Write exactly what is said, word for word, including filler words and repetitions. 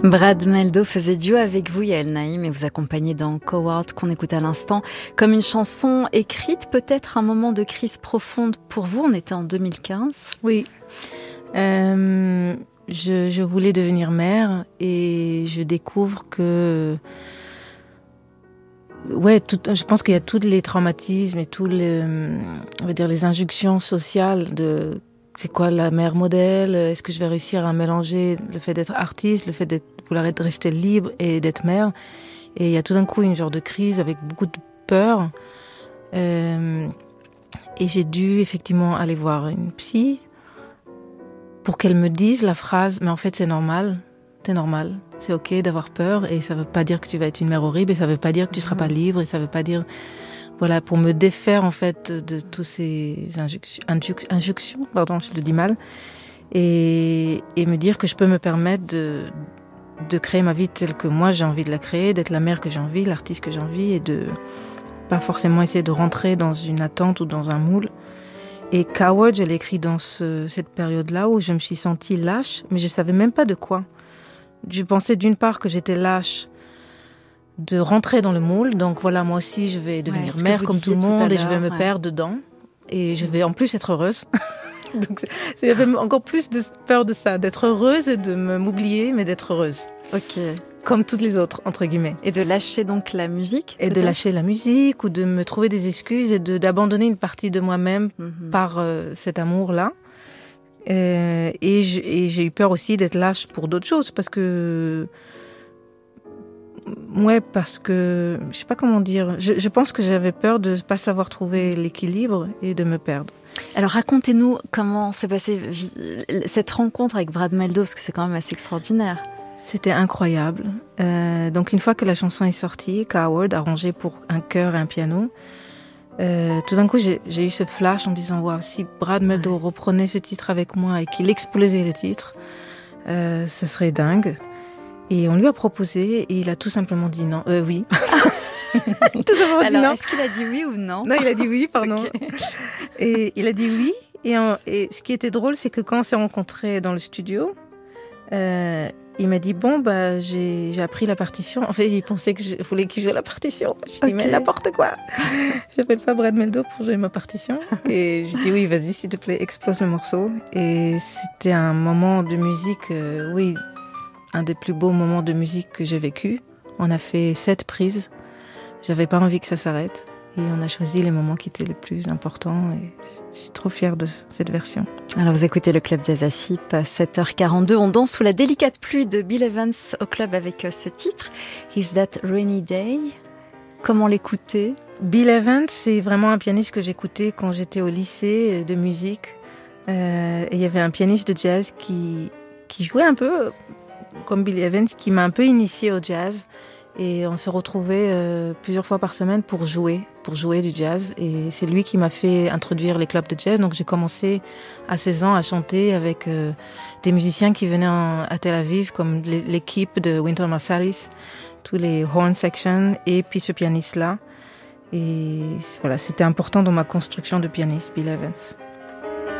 Brad Mehldau faisait duo avec vous, Yael Naïm, et vous accompagnez dans Coward qu'on écoute à l'instant comme une chanson écrite, peut-être un moment de crise profonde pour vous. On était en deux mille quinze. Oui. Euh, je, je voulais devenir mère et je découvre que... Ouais, tout, je pense qu'il y a tous les traumatismes et tous les, on va dire, les injonctions sociales de... C'est quoi la mère modèle? Est-ce que je vais réussir à mélanger le fait d'être artiste, le fait de vouloir rester libre et d'être mère? Et il y a tout d'un coup une genre de crise avec beaucoup de peur. Euh, et j'ai dû effectivement aller voir une psy pour qu'elle me dise la phrase « Mais en fait, c'est normal, c'est normal, c'est ok d'avoir peur et ça veut pas dire que tu vas être une mère horrible et ça veut pas dire que tu seras pas libre et ça veut pas dire... » Voilà, pour me défaire en fait de tous ces injonctions, injonctions, pardon, je le dis mal, et, et me dire que je peux me permettre de, de créer ma vie telle que moi j'ai envie de la créer, d'être la mère que j'ai envie, l'artiste que j'ai envie, et de pas forcément essayer de rentrer dans une attente ou dans un moule. Et Coward, je l'ai écrit dans ce, cette période-là où je me suis sentie lâche, mais je savais même pas de quoi. Je pensais d'une part que j'étais lâche de rentrer dans le moule, donc voilà, moi aussi je vais devenir ouais, mère comme tout le monde tout et je vais me ouais. perdre dedans et je vais en plus être heureuse. Donc c'est, c'est j'avais encore plus de peur de ça, d'être heureuse et de me, m'oublier, mais d'être heureuse. Ok. Comme toutes les autres, entre guillemets. Et de lâcher donc la musique. Et peut-être de lâcher la musique ou de me trouver des excuses et de, d'abandonner une partie de moi-même mm-hmm. par euh, cet amour-là. Euh, et, je, et j'ai eu peur aussi d'être lâche pour d'autres choses parce que Ouais, parce que, je sais pas comment dire, je, je pense que j'avais peur de ne pas savoir trouver l'équilibre et de me perdre. Alors racontez-nous comment s'est passée cette rencontre avec Brad Mehldau, parce que c'est quand même assez extraordinaire. C'était incroyable. Euh, donc une fois que la chanson est sortie, Coward, arrangée pour un chœur et un piano, euh, tout d'un coup j'ai, j'ai eu ce flash en me disant wow, si Brad Mehldau ouais. reprenait ce titre avec moi et qu'il explosait le titre, euh, ce serait dingue. Et on lui a proposé et il a tout simplement dit non. Euh, oui. tout simplement Alors, dit non. Est-ce qu'il a dit oui ou non? Non, il a dit oui, pardon. Okay. Et il a dit oui. Et, en, et ce qui était drôle, c'est que quand on s'est rencontrés dans le studio, euh, il m'a dit bon, bah, j'ai, j'ai appris la partition. En fait, il pensait que je voulais qu'il joue la partition. Je okay. dis mais n'importe quoi. J'appelle pas Brad Mehldau pour jouer ma partition. Et j'ai dit oui, vas-y, s'il te plaît, explose le morceau. Et c'était un moment de musique, euh, oui. Un des plus beaux moments de musique que j'ai vécu. On a fait sept prises. J'avais pas envie que ça s'arrête. Et on a choisi les moments qui étaient les plus importants. Et je suis trop fière de cette version. Alors vous écoutez le Club Jazz A F I P, sept heures quarante-deux. On danse sous la délicate pluie de Bill Evans au club avec ce titre. Is That Rainy Day? Comment l'écouter? Bill Evans, c'est vraiment un pianiste que j'écoutais quand j'étais au lycée de musique. Euh, et il y avait un pianiste de jazz qui, qui jouait un peu... comme Bill Evans, qui m'a un peu initiée au jazz. Et on se retrouvait euh, plusieurs fois par semaine pour jouer, pour jouer du jazz. Et c'est lui qui m'a fait introduire les clubs de jazz. Donc j'ai commencé à seize ans à chanter avec euh, des musiciens qui venaient en, à Tel Aviv, comme l'équipe de Wynton Marsalis, tous les horn sections, et puis ce pianiste-là. Et voilà, c'était important dans ma construction de pianiste, Bill Evans.